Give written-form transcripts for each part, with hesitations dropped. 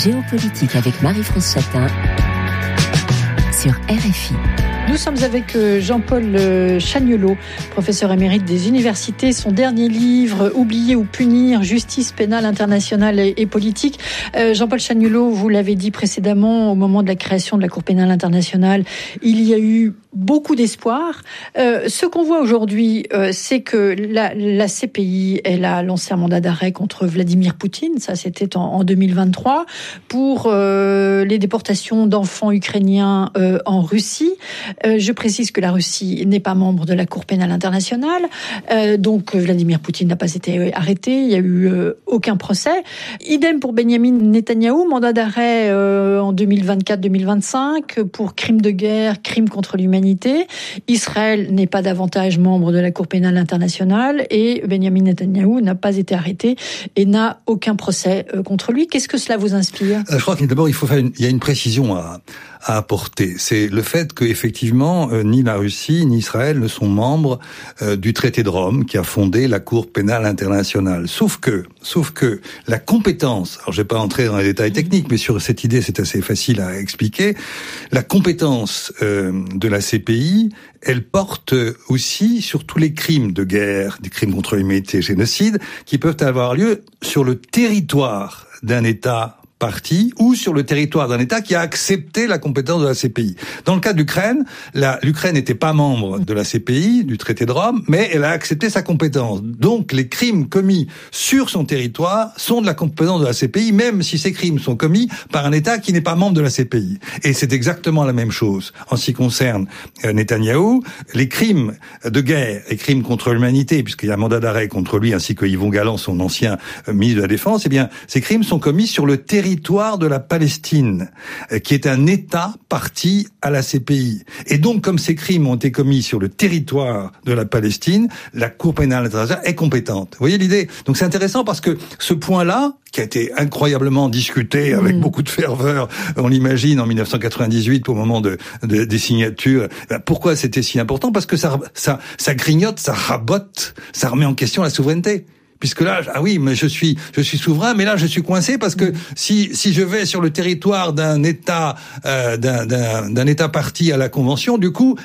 Géopolitique avec Marie-France Chatin sur RFI. Nous sommes avec Jean-Paul Chagnollaud, professeur émérite des universités. Son dernier livre, Oublier ou punir, justice pénale internationale et politique. Jean-Paul Chagnollaud, vous l'avez dit précédemment, au moment de la création de la Cour pénale internationale, il y a eu beaucoup d'espoir. Ce qu'on voit aujourd'hui, c'est que la CPI, elle a lancé un mandat d'arrêt contre Vladimir Poutine. Ça, c'était en 2023 pour les déportations d'enfants ukrainiens en Russie. Je précise que la Russie n'est pas membre de la Cour pénale internationale, donc Vladimir Poutine n'a pas été arrêté, il n'y a eu aucun procès. Idem pour Benyamin Netanyahou, mandat d'arrêt en 2024-2025 pour crimes de guerre, crimes contre l'humanité. Israël n'est pas davantage membre de la Cour pénale internationale et Benyamin Netanyahou n'a pas été arrêté et n'a aucun procès contre lui. Qu'est-ce que cela vous inspire ? Je crois que d'abord il y a une précision à apporter. C'est le fait que effectivement ni la Russie ni Israël ne sont membres du traité de Rome qui a fondé la Cour pénale internationale. Sauf que la compétence, alors je vais pas entrer dans les détails techniques, mais sur cette idée c'est assez facile à expliquer, la compétence de la CPI, elle porte aussi sur tous les crimes de guerre, des crimes contre l'humanité, génocide, qui peuvent avoir lieu sur le territoire d'un État parti ou sur le territoire d'un État qui a accepté la compétence de la CPI. Dans le cas de l'Ukraine, l'Ukraine n'était pas membre de la CPI, du traité de Rome, mais elle a accepté sa compétence. Donc les crimes commis sur son territoire sont de la compétence de la CPI, même si ces crimes sont commis par un État qui n'est pas membre de la CPI. Et c'est exactement la même chose en ce qui concerne Netanyahou. Les crimes de guerre et crimes contre l'humanité, puisqu'il y a un mandat d'arrêt contre lui, ainsi que Yvon Galland, son ancien ministre de la Défense, eh bien, ces crimes sont commis sur le territoire de la Palestine, qui est un État parti à la CPI. Et donc, comme ces crimes ont été commis sur le territoire de la Palestine, la Cour pénale internationale est compétente. Vous voyez l'idée ? Donc c'est intéressant parce que ce point-là, qui a été incroyablement discuté avec beaucoup de ferveur, on l'imagine, en 1998, au moment des signatures. Pourquoi c'était si important ? Parce que ça grignote, ça rabote, ça remet en question la souveraineté. Puisque là, ah oui, mais je suis souverain, mais là je suis coincé parce que si je vais sur le territoire d'un État d'un État parti à la Convention, du coup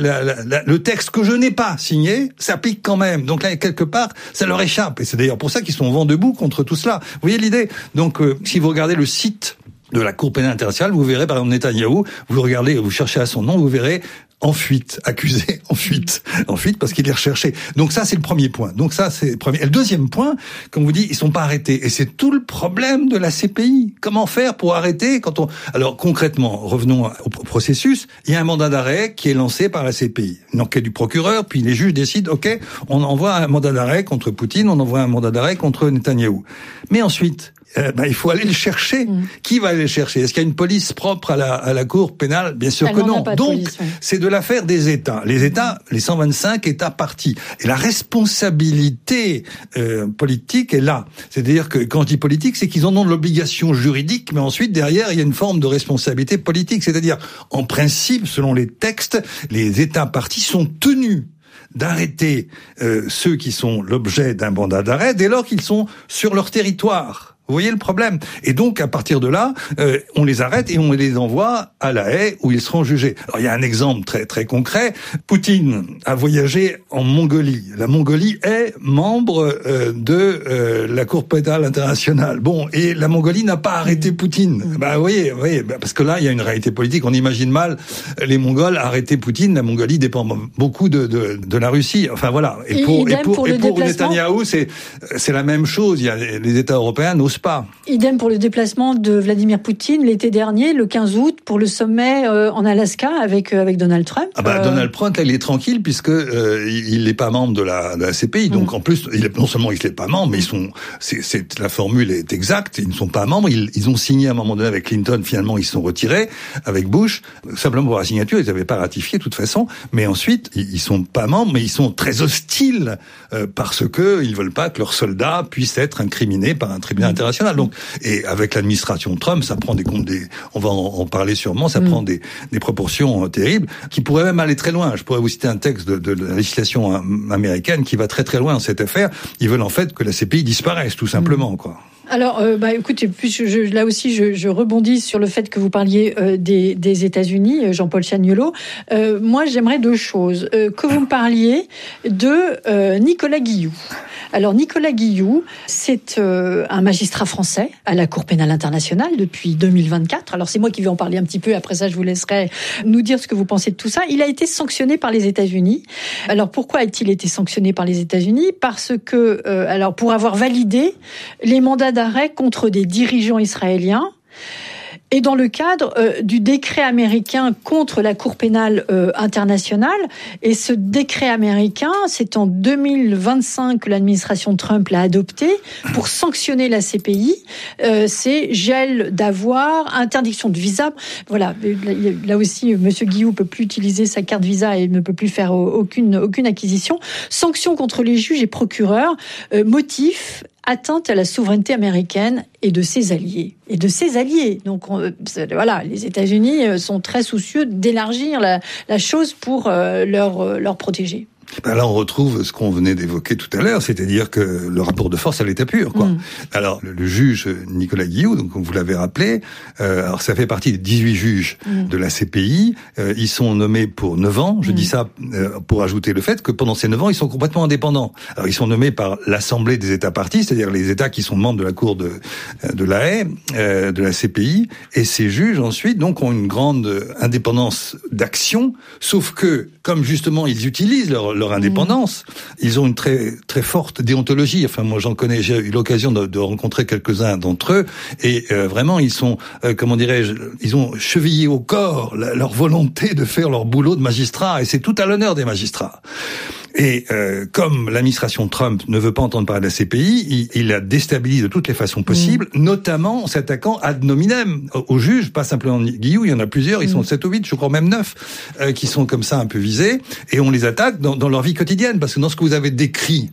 le texte que je n'ai pas signé s'applique quand même. Donc là quelque part, ça leur échappe et c'est d'ailleurs pour ça qu'ils sont vent debout contre tout cela. Vous voyez l'idée ? Donc si vous regardez le site de la Cour pénale internationale, vous verrez par exemple Netanyahou, vous le regardez, vous cherchez à son nom, vous verrez en fuite, accusé en fuite parce qu'il est recherché. Donc ça c'est le premier point. Donc ça c'est le premier. Et le deuxième point, comme vous dites, ils sont pas arrêtés et c'est tout le problème de la CPI. Comment faire pour arrêter alors concrètement, revenons au processus, il y a un mandat d'arrêt qui est lancé par la CPI. Une enquête du procureur, puis les juges décident OK, on envoie un mandat d'arrêt contre Poutine, on envoie un mandat d'arrêt contre Netanyahou. Mais ensuite il faut aller le chercher. Qui va aller le chercher ? Est-ce qu'il y a une police propre à la Cour pénale ? Bien sûr que non. Donc, c'est de l'affaire des États. Les États, les 125 États partis. Et la responsabilité politique est là. C'est-à-dire que quand je dis politique, c'est qu'ils en ont de l'obligation juridique, mais ensuite, derrière, il y a une forme de responsabilité politique. C'est-à-dire, en principe, selon les textes, les États partis sont tenus d'arrêter ceux qui sont l'objet d'un mandat d'arrêt dès lors qu'ils sont sur leur territoire. Vous voyez le problème ? Et donc, à partir de là, on les arrête et on les envoie à La Haye où ils seront jugés. Alors, il y a un exemple très, très concret. Poutine a voyagé en Mongolie. La Mongolie est membre de la Cour pénale internationale. Bon, et la Mongolie n'a pas arrêté Poutine. Vous voyez, parce que là, il y a une réalité politique. On imagine mal les Mongols arrêter Poutine. La Mongolie dépend beaucoup de la Russie. Enfin, voilà. Et pour Netanyahou, c'est la même chose. Il y a les États européens n'osent pas. Idem pour le déplacement de Vladimir Poutine l'été dernier, le 15 août, pour le sommet en Alaska avec Donald Trump. Donald Trump, là, il est tranquille puisque il n'est pas membre de la CPI. Donc en plus, non seulement il n'est pas membre, mais la formule est exacte. Ils ne sont pas membres. Ils ont signé à un moment donné avec Clinton. Finalement, ils se sont retirés avec Bush. Simplement pour la signature, ils n'avaient pas ratifié de toute façon. Mais ensuite, ils sont pas membres, mais ils sont très hostiles parce que ils veulent pas que leurs soldats puissent être incriminés par un tribunal international. Donc, et avec l'administration Trump, ça prend on va en parler sûrement, ça prend des proportions terribles, qui pourraient même aller très loin. Je pourrais vous citer un texte de la législation américaine qui va très très loin dans cette affaire. Ils veulent en fait que la CPI disparaisse, tout simplement, quoi. Alors, écoutez, là aussi, je rebondis sur le fait que vous parliez des États-Unis, Jean-Paul Chagnollot. Moi, j'aimerais deux choses. Que vous me parliez de Nicolas Guilloux. Alors, Nicolas Guilloux, c'est un magistrat français à la Cour pénale internationale depuis 2024. Alors, c'est moi qui vais en parler un petit peu. Après ça, je vous laisserai nous dire ce que vous pensez de tout ça. Il a été sanctionné par les États-Unis. Alors, pourquoi a-t-il été sanctionné par les États-Unis ? Parce que, pour avoir validé les mandats d'arrêt contre des dirigeants israéliens. Et dans le cadre du décret américain contre la Cour pénale internationale, et ce décret américain, c'est en 2025 que l'administration Trump l'a adopté pour sanctionner la CPI. C'est gel d'avoirs, interdiction de visa. Voilà, là aussi, Monsieur Guilloux peut plus utiliser sa carte Visa et ne peut plus faire aucune acquisition. Sanctions contre les juges et procureurs. Motif: atteinte à la souveraineté américaine et de ses alliés. Donc voilà, les États-Unis sont très soucieux d'élargir la chose pour leur protéger. Là, on retrouve ce qu'on venait d'évoquer tout à l'heure, c'est-à-dire que le rapport de force à l'état pur, quoi. Alors, le juge Nicolas Guilloux, donc vous l'avez rappelé, alors ça fait partie des 18 juges de la CPI. Ils sont nommés pour 9 ans. Je dis ça pour ajouter le fait que pendant ces 9 ans, ils sont complètement indépendants. Alors, ils sont nommés par l'Assemblée des États parties, c'est-à-dire les États qui sont membres de la Cour de La Haye, de la CPI. Et ces juges, ensuite, donc, ont une grande indépendance d'action, sauf que, comme justement, ils utilisent leur indépendance, ils ont une très très forte déontologie. Enfin, moi, j'en connais, j'ai eu l'occasion de rencontrer quelques-uns d'entre eux, et vraiment, ils sont, ils ont chevillé au corps leur volonté de faire leur boulot de magistrat, et c'est tout à l'honneur des magistrats. Et comme l'administration Trump ne veut pas entendre parler de la CPI, il la déstabilise de toutes les façons possibles, notamment en s'attaquant ad nominem aux juges, pas simplement Guilloux, il y en a plusieurs, ils sont 7 ou 8, je crois même 9, qui sont comme ça un peu visés, et on les attaque dans leur vie quotidienne, parce que dans ce que vous avez décrit,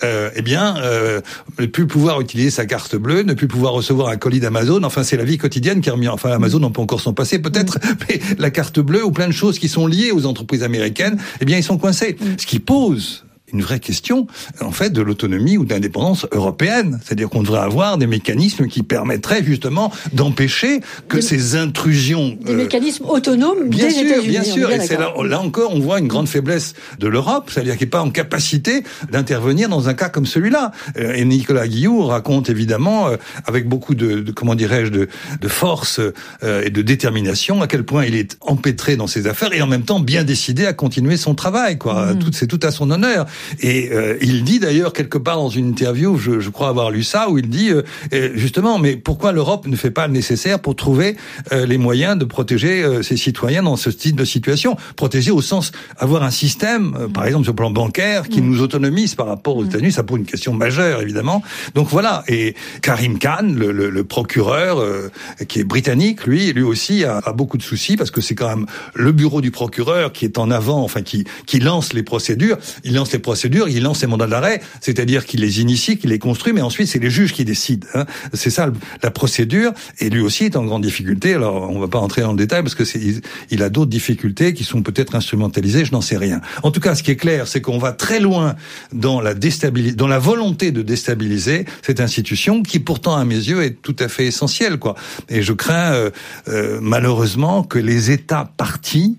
ne plus pouvoir utiliser sa carte bleue, ne plus pouvoir recevoir un colis d'Amazon, enfin c'est la vie quotidienne qui a remis, enfin Amazon on peut encore s'en passer peut-être, mais la carte bleue ou plein de choses qui sont liées aux entreprises américaines, ils sont coincés. Ce qui pose une vraie question, en fait, de l'autonomie ou de l'indépendance européenne. C'est-à-dire qu'on devrait avoir des mécanismes qui permettraient justement d'empêcher que ces intrusions... Des mécanismes autonomes des États-Unis. Bien sûr, et c'est là encore, on voit une grande faiblesse de l'Europe, c'est-à-dire qu'il n'est pas en capacité d'intervenir dans un cas comme celui-là. Et Nicolas Guilloux raconte évidemment, avec beaucoup de force et de détermination, à quel point il est empêtré dans ses affaires et en même temps bien décidé à continuer son travail, quoi. C'est tout à son honneur. Et il dit d'ailleurs quelque part dans une interview, je crois avoir lu ça, où il dit justement, mais pourquoi l'Europe ne fait pas le nécessaire pour trouver les moyens de protéger ses citoyens dans ce type de situation, protéger au sens avoir un système, par exemple sur le plan bancaire, qui nous autonomise par rapport aux États-Unis. Ça pose une question majeure évidemment. Donc voilà. Et Karim Khan, le procureur qui est britannique, lui aussi a beaucoup de soucis, parce que c'est quand même le bureau du procureur qui est en avant, enfin qui lance les procédures. Il lance les mandats d'arrêt, c'est-à-dire qu'il les initie, qu'il les construit, mais ensuite c'est les juges qui décident. C'est ça la procédure, et lui aussi est en grande difficulté. Alors on va pas entrer dans le détail parce que il a d'autres difficultés qui sont peut-être instrumentalisées, je n'en sais rien. En tout cas, ce qui est clair, c'est qu'on va très loin dans la volonté de déstabiliser cette institution qui pourtant à mes yeux est tout à fait essentielle, quoi. Et je crains malheureusement que les États partis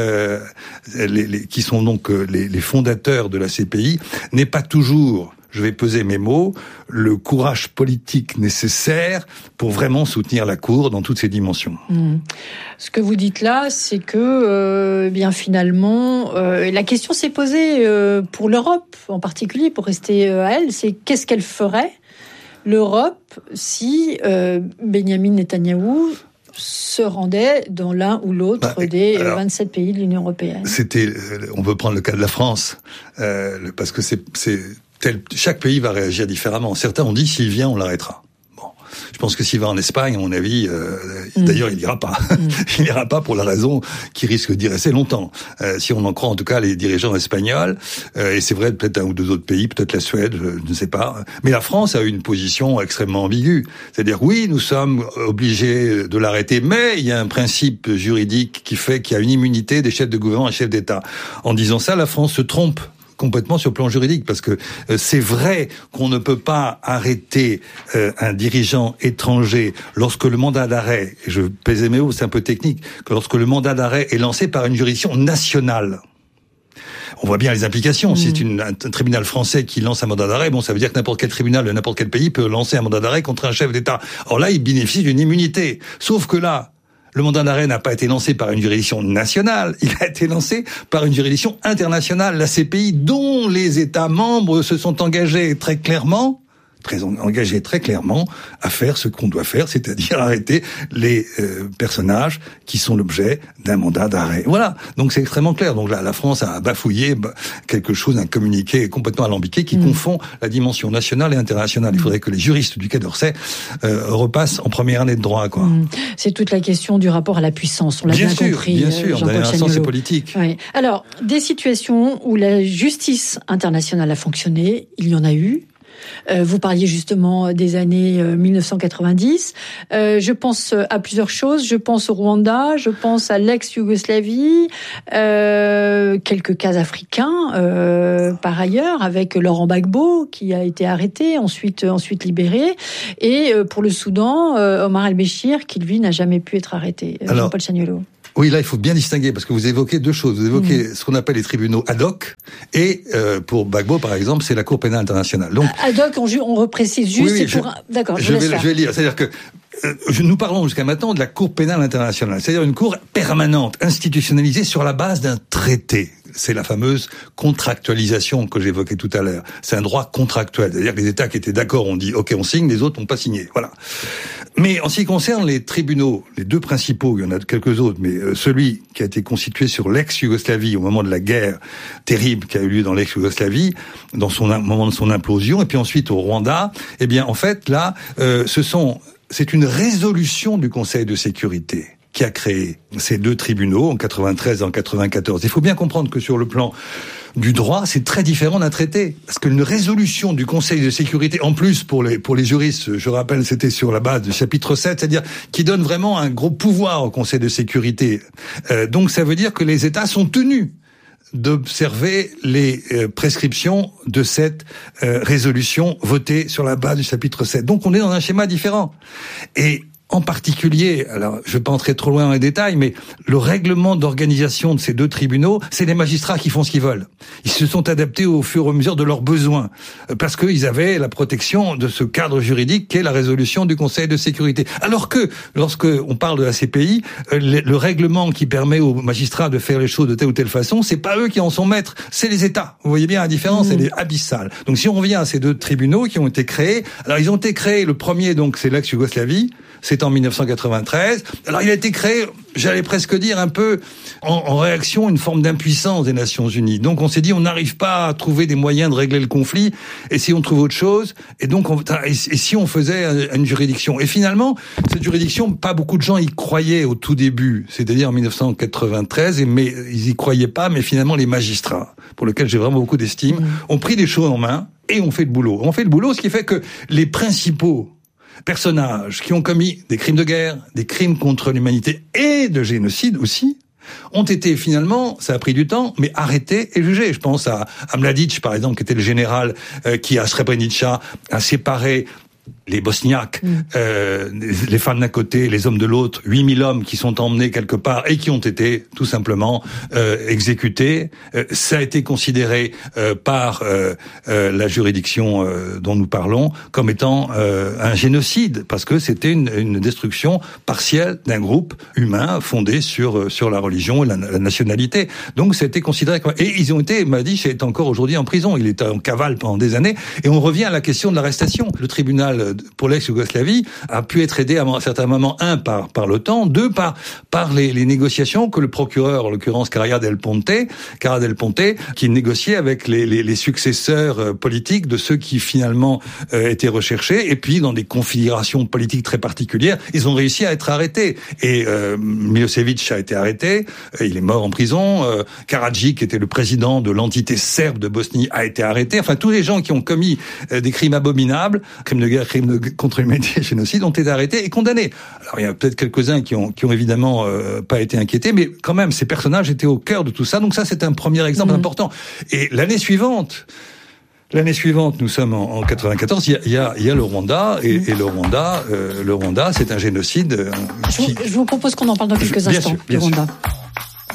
qui sont donc les fondateurs de la CPI, n'aient pas toujours, je vais peser mes mots, le courage politique nécessaire pour vraiment soutenir la Cour dans toutes ses dimensions. Ce que vous dites là, c'est que finalement, la question s'est posée pour l'Europe en particulier, pour rester à elle, c'est qu'est-ce qu'elle ferait, l'Europe, si Benyamin Netanyahou se rendait dans l'un ou l'autre des 27 pays de l'Union européenne. On peut prendre le cas de la France, parce que chaque pays va réagir différemment. Certains ont dit, s'il vient, on l'arrêtera. Je pense que s'il va en Espagne, à mon avis, d'ailleurs, il n'ira pas. Il n'ira pas pour la raison qui risque d'y rester longtemps. Si on en croit en tout cas les dirigeants espagnols, et c'est vrai peut-être un ou deux autres pays, peut-être la Suède, je ne sais pas. Mais la France a eu une position extrêmement ambiguë. C'est-à-dire, oui, nous sommes obligés de l'arrêter, mais il y a un principe juridique qui fait qu'il y a une immunité des chefs de gouvernement et chefs d'État. En disant ça, la France se trompe complètement sur le plan juridique, parce que c'est vrai qu'on ne peut pas arrêter un dirigeant étranger lorsque le mandat d'arrêt, et je pèse mes mots, c'est un peu technique, que lorsque le mandat d'arrêt est lancé par une juridiction nationale. On voit bien les implications. Si c'est un tribunal français qui lance un mandat d'arrêt, bon, ça veut dire que n'importe quel tribunal de n'importe quel pays peut lancer un mandat d'arrêt contre un chef d'État. Or là, il bénéficie d'une immunité. Sauf que là, le mandat d'arrêt n'a pas été lancé par une juridiction nationale, il a été lancé par une juridiction internationale, la CPI, dont les États membres se sont engagés très clairement à faire ce qu'on doit faire, c'est-à-dire arrêter les personnages qui sont l'objet d'un mandat d'arrêt. Voilà, donc c'est extrêmement clair. Donc là, la France a bafouillé quelque chose, un communiqué complètement alambiqué qui confond la dimension nationale et internationale. Il faudrait que les juristes du Quai d'Orsay repassent en première année de droit, quoi. C'est toute la question du rapport à la puissance, on l'a bien compris. Bien sûr, dans un sens, c'est politique. Oui. Alors, des situations où la justice internationale a fonctionné, il y en a eu. Vous parliez justement des années 1990. Je pense à plusieurs choses. Je pense au Rwanda, je pense à l'ex-Yougoslavie, quelques cas africains par ailleurs, avec Laurent Gbagbo qui a été arrêté, ensuite libéré, et pour le Soudan, Omar el-Béchir qui lui n'a jamais pu être arrêté. Jean-Paul Chagnollot. Oui, là, il faut bien distinguer, parce que vous évoquez deux choses. Vous évoquez ce qu'on appelle les tribunaux ad hoc, et pour Gbagbo, par exemple, c'est la Cour pénale internationale. Donc, ad hoc, on reprécise juste. Oui, d'accord, je vais lire. C'est-à-dire que nous parlons jusqu'à maintenant de la Cour pénale internationale, c'est-à-dire une cour permanente, institutionnalisée sur la base d'un traité. C'est la fameuse contractualisation que j'évoquais tout à l'heure. C'est un droit contractuel, c'est-à-dire que les États qui étaient d'accord ont dit « Ok, on signe », les autres n'ont pas signé. Voilà. Mais en ce qui concerne les tribunaux, les deux principaux, il y en a quelques autres, mais celui qui a été constitué sur l'ex-Yougoslavie au moment de la guerre terrible qui a eu lieu dans l'ex-Yougoslavie, dans son moment de son implosion, et puis ensuite au Rwanda, eh bien en fait là, c'est une résolution du Conseil de sécurité qui a créé ces deux tribunaux en 93 et en 94. Il faut bien comprendre que sur le plan du droit, c'est très différent d'un traité. Parce qu'une résolution du Conseil de sécurité, en plus pour les juristes, je rappelle, c'était sur la base du chapitre 7, c'est-à-dire qui donne vraiment un gros pouvoir au Conseil de sécurité. Donc ça veut dire que les États sont tenus d'observer les prescriptions de cette résolution votée sur la base du chapitre 7. Donc on est dans un schéma différent. Et en particulier, alors je vais pas entrer trop loin dans les détails, mais le règlement d'organisation de ces deux tribunaux, c'est les magistrats qui font ce qu'ils veulent. Ils se sont adaptés au fur et à mesure de leurs besoins, parce qu'ils avaient la protection de ce cadre juridique qu'est la résolution du Conseil de sécurité. Alors que, lorsque on parle de la CPI, le règlement qui permet aux magistrats de faire les choses de telle ou telle façon, c'est pas eux qui en sont maîtres, c'est les États. Vous voyez bien la différence, elle est abyssale. Donc si on revient à ces deux tribunaux qui ont été créés, alors ils ont été créés, le premier donc c'est l'ex-Yougoslavie, c'est en 1993. Alors il a été créé, j'allais presque dire un peu en réaction à une forme d'impuissance des Nations Unies. Donc on s'est dit on n'arrive pas à trouver des moyens de régler le conflit, et si on trouve autre chose, et donc et si on faisait une juridiction. Et finalement, cette juridiction, pas beaucoup de gens y croyaient au tout début, c'est-à-dire en 1993, mais ils y croyaient pas, mais finalement les magistrats, pour lesquels j'ai vraiment beaucoup d'estime, ont pris les choses en main et ont fait le boulot. On fait le boulot, ce qui fait que les principaux personnages qui ont commis des crimes de guerre, des crimes contre l'humanité et de génocide aussi, ont été finalement, ça a pris du temps, mais arrêtés et jugés. Je pense à Mladic, par exemple, qui était le général qui, à Srebrenica, a séparé les Bosniaques, les femmes d'un côté, les hommes de l'autre, 8000 hommes qui sont emmenés quelque part et qui ont été tout simplement exécutés. Ça a été considéré par la juridiction dont nous parlons comme étant un génocide, parce que c'était une destruction partielle d'un groupe humain fondé sur la religion et la nationalité. Donc ça a été considéré comme... Et ils ont été, Mladic est encore aujourd'hui en prison, il était en cavale pendant des années, et on revient à la question de l'arrestation. Le tribunal pour l'ex-Yougoslavie a pu être aidé à un certain moment, par l'OTAN, deux, par les négociations que le procureur, en l'occurrence Carrera del Ponte, qui négociait avec les successeurs politiques de ceux qui finalement étaient recherchés, et puis dans des configurations politiques très particulières, ils ont réussi à être arrêtés. Et Milosevic a été arrêté, il est mort en prison, Karadzic, qui était le président de l'entité serbe de Bosnie, a été arrêté. Enfin, tous les gens qui ont commis des crimes abominables, crimes de guerre, crimes crimes contre l'humanité, génocide, ont été arrêtés et condamnés. Alors il y a peut-être quelques-uns qui ont évidemment pas été inquiétés, mais quand même ces personnages étaient au cœur de tout ça. Donc ça, c'est un premier exemple important. Et l'année suivante, nous sommes en 94, il y a le Rwanda, et le Rwanda, c'est un génocide. Je vous propose qu'on en parle dans quelques instants, le Rwanda.